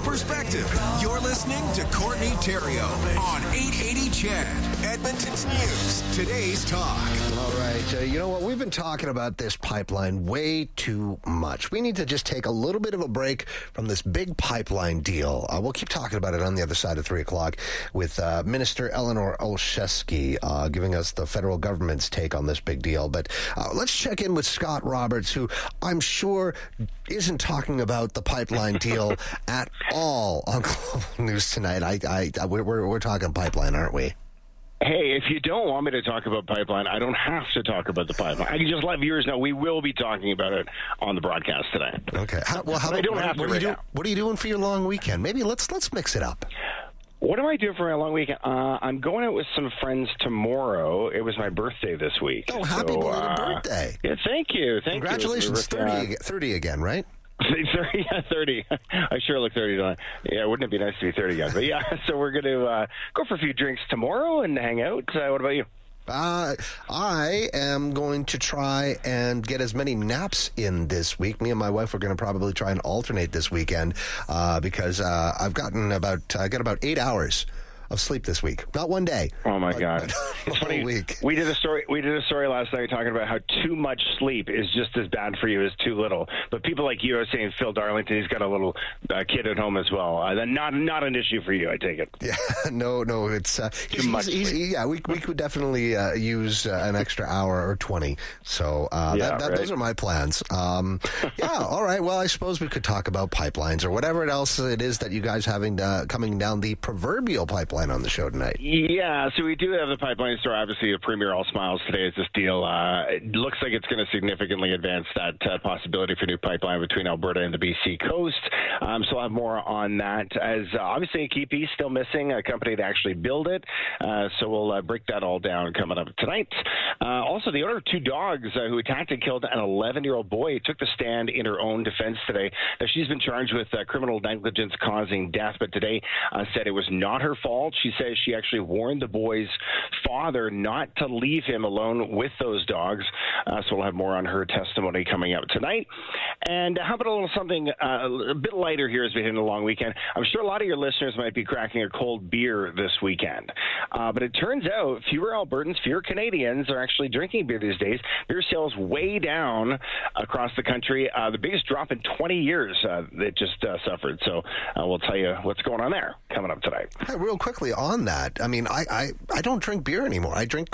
perspective. You're listening to Courtney Theriault on 880 CHED, Edmonton's News. Today's talk. All right. You know what? We've been talking about this pipeline way too much. We need to just take a little bit of a break from this big pipeline deal. We'll keep talking about it on the other side of 3 o'clock with Minister Eleanor Olszewski giving us the federal government's take on this big deal. But let's check in with Scott Roberts, who I'm sure isn't talking about the pipeline deal at all on Global News tonight. We're talking pipeline, aren't we? Hey, if you don't want me to talk about pipeline, I don't have to talk about the pipeline. I can just let viewers know we will be talking about it on the broadcast today. Okay. What are you doing for your long weekend? Maybe let's mix it up. What am I doing for my long weekend? I'm going out with some friends tomorrow. It was my birthday this week. Oh, happy belated birthday. Yeah, thank you. Congratulations. 30 again, right? 30. I sure look 30, don't I? Yeah, wouldn't it be nice to be 30 again? But yeah, so we're going to go for a few drinks tomorrow and hang out. What about you? I am going to try and get as many naps in this week. Me and my wife are going to probably try and alternate this weekend because I got about 8 hours of sleep this week. Not one day. Oh my God! It's funny. Week. We did a story last night talking about how too much sleep is just as bad for you as too little. But people like you are saying Phil Darlington, he's got a little kid at home as well. Not an issue for you, I take it. Yeah, no, it's too much. We could definitely use an extra hour or 20. So right. Those are my plans. All right. Well, I suppose we could talk about pipelines or whatever else it is that you guys having coming down the proverbial pipeline on the show tonight. Yeah, so we do have the pipeline store. Obviously, the Premier All Smiles today is this deal. It looks like it's going to significantly advance that possibility for new pipeline between Alberta and the BC coast. So I'll have more on that. As obviously, a key piece still missing, a company to actually build it. So we'll break that all down coming up tonight. Also, the owner of two dogs who attacked and killed an 11-year-old boy took the stand in her own defense today. Now, she's been charged with criminal negligence causing death, but today said it was not her fault. She says she actually warned the boy's father not to leave him alone with those dogs. So we'll have more on her testimony coming up tonight. And how about a little something a bit lighter here as we hit a long weekend? I'm sure a lot of your listeners might be cracking a cold beer this weekend. But it turns out fewer Albertans, fewer Canadians are actually drinking beer these days. Beer sales way down across the country. The biggest drop in 20 years it just suffered. So we'll tell you what's going on there coming up tonight. Hey, real quickly on that, I mean, I don't drink beer anymore. I drink